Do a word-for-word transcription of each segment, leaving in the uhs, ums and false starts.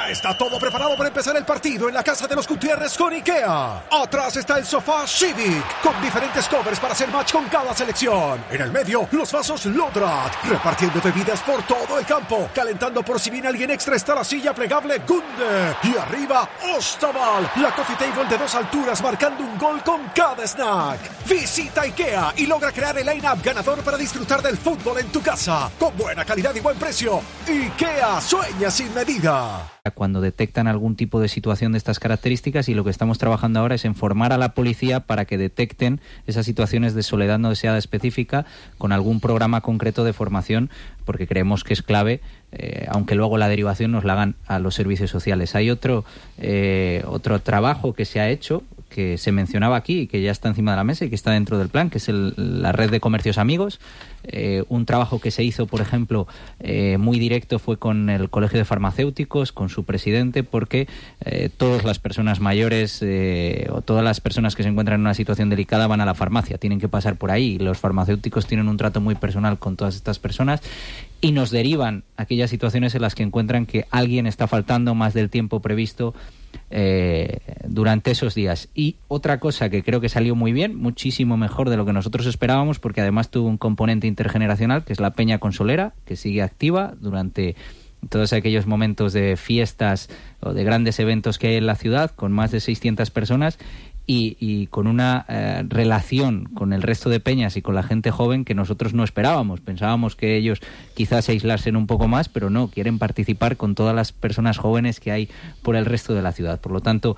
Ya está todo preparado para empezar el partido en la casa de los Gutiérrez con IKEA. Atrás está el sofá Civic, con diferentes covers para hacer match con cada selección. En el medio, los vasos Lodrat, repartiendo bebidas por todo el campo. Calentando por si viene alguien extra está la silla plegable Gunde. Y arriba, Ostaval, la coffee table de dos alturas marcando un gol con cada snack. Visita IKEA y logra crear el line-up ganador para disfrutar del fútbol en tu casa. Con buena calidad y buen precio. IKEA, sueña sin medida. Cuando detectan algún tipo de situación de estas características, y lo que estamos trabajando ahora es en formar a la policía para que detecten esas situaciones de soledad no deseada específica con algún programa concreto de formación, porque creemos que es clave, eh, aunque luego la derivación nos la hagan a los servicios sociales. Hay otro, eh, otro trabajo que se ha hecho, que se mencionaba aquí y que ya está encima de la mesa y que está dentro del plan, que es el, la red de comercios amigos. Eh, un trabajo que se hizo, por ejemplo, eh, muy directo fue con el Colegio de Farmacéuticos, con su presidente, porque eh, todas las personas mayores eh, o todas las personas que se encuentran en una situación delicada van a la farmacia, tienen que pasar por ahí. Los farmacéuticos tienen un trato muy personal con todas estas personas y nos derivan aquellas situaciones en las que encuentran que alguien está faltando más del tiempo previsto Eh, durante esos días. Y otra cosa que creo que salió muy bien, muchísimo mejor de lo que nosotros esperábamos, porque además tuvo un componente intergeneracional, que es la Peña Consolera, que sigue activa durante todos aquellos momentos de fiestas o de grandes eventos que hay en la ciudad, con más de seiscientas personas, y, y con una eh, relación con el resto de peñas y con la gente joven que nosotros no esperábamos. Pensábamos que ellos quizás se aislasen un poco más, pero no, quieren participar con todas las personas jóvenes que hay por el resto de la ciudad. Por lo tanto,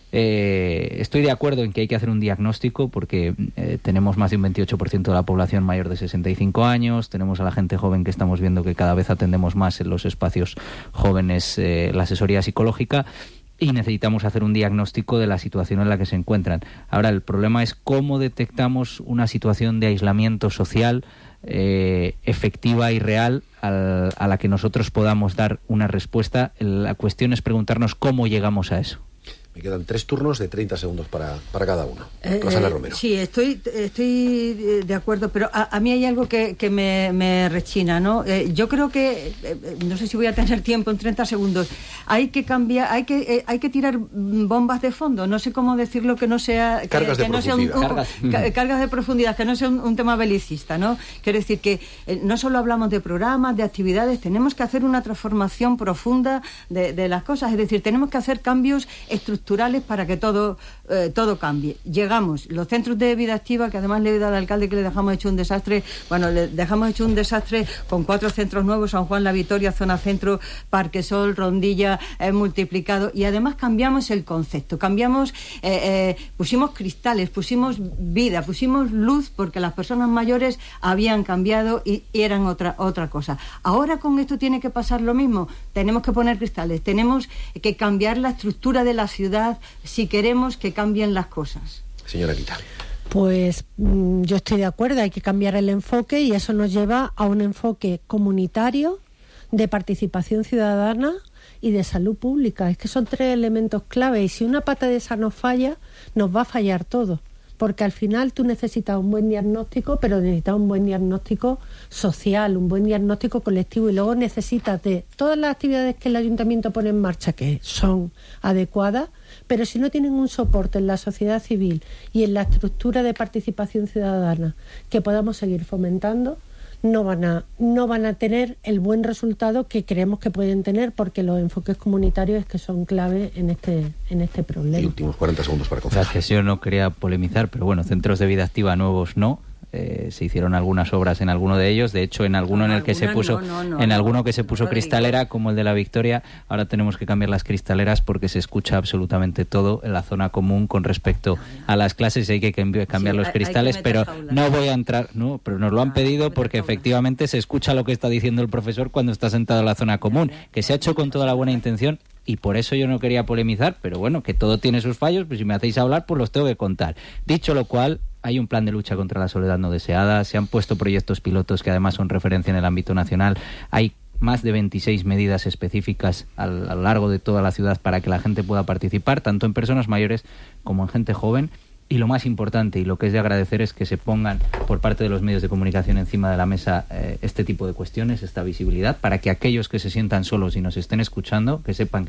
eh, estoy de acuerdo en que hay que hacer un diagnóstico, porque eh, tenemos más de un veintiocho por ciento de la población mayor de sesenta y cinco años, tenemos a la gente joven que estamos viendo que cada vez atendemos más en los espacios jóvenes eh, la asesoría psicológica, y necesitamos hacer un diagnóstico de la situación en la que se encuentran. Ahora, el problema es cómo detectamos una situación de aislamiento social eh, efectiva y real al, a la que nosotros podamos dar una respuesta. La cuestión es preguntarnos cómo llegamos a eso. Me quedan tres turnos de treinta segundos para, para cada uno. Eh, Rosana Romero. Sí, estoy estoy de acuerdo, pero a, a mí hay algo que, que me, me rechina, ¿no? Eh, yo creo que, eh, no sé si voy a tener tiempo en treinta segundos, hay que cambiar, hay que eh, hay que tirar bombas de fondo, no sé cómo decirlo que no sea... Que, cargas de que no sea profundidad. un, cargas. Ca, cargas de profundidad, que no sea un, un tema belicista, ¿no? Quiero decir que eh, no solo hablamos de programas, de actividades, tenemos que hacer una transformación profunda de, de las cosas, es decir, tenemos que hacer cambios estructurales para que todo eh, todo cambie. Llegamos, los centros de vida activa, que además le he dado al alcalde que le dejamos hecho un desastre, bueno, le dejamos hecho un desastre con cuatro centros nuevos, San Juan, La Victoria, Zona Centro, Parque Sol, Rondilla, eh, multiplicado, y además cambiamos el concepto, cambiamos, eh, eh, pusimos cristales, pusimos vida, pusimos luz, porque las personas mayores habían cambiado y, y eran otra, otra cosa. Ahora con esto tiene que pasar lo mismo, tenemos que poner cristales, tenemos que cambiar la estructura de la ciudad si queremos que cambien las cosas. Señora Quita. Pues mmm, yo estoy de acuerdo, hay que cambiar el enfoque, y eso nos lleva a un enfoque comunitario, de participación ciudadana y de salud pública. Es que son tres elementos clave, y si una pata de esa nos falla, nos va a fallar todo. Porque al final tú necesitas un buen diagnóstico, pero necesitas un buen diagnóstico social, un buen diagnóstico colectivo, y luego necesitas de todas las actividades que el ayuntamiento pone en marcha, que son adecuadas, pero si no tienen un soporte en la sociedad civil y en la estructura de participación ciudadana que podamos seguir fomentando, no van a no van a tener el buen resultado que creemos que pueden tener, porque los enfoques comunitarios es que son clave en este en este problema. Y últimos cuarenta segundos para concluir. Gracias. Yo no quería polemizar, pero bueno, centros de vida activa nuevos no. Eh, se hicieron algunas obras en alguno de ellos, de hecho en alguno no, en el que se puso no, no, no, en no, alguno que se puso no cristalera, como el de la Victoria. Ahora tenemos que cambiar las cristaleras porque se escucha absolutamente todo en la zona común con respecto a las clases, y hay que cambiar sí, los hay, cristales, hay pero jaulas. no voy a entrar, no, pero nos lo han Ah, pedido porque efectivamente se escucha lo que está diciendo el profesor cuando está sentado en la zona común, que se ha hecho con toda la buena intención. Y por eso yo no quería polemizar, pero bueno, que todo tiene sus fallos, pues si me hacéis hablar, pues los tengo que contar. Dicho lo cual, hay un plan de lucha contra la soledad no deseada, se han puesto proyectos pilotos que además son referencia en el ámbito nacional, hay más de veintiséis medidas específicas a lo largo de toda la ciudad para que la gente pueda participar, tanto en personas mayores como en gente joven. Y lo más importante, y lo que es de agradecer, es que se pongan por parte de los medios de comunicación encima de la mesa eh, este tipo de cuestiones, esta visibilidad, para que aquellos que se sientan solos y nos estén escuchando, que sepan que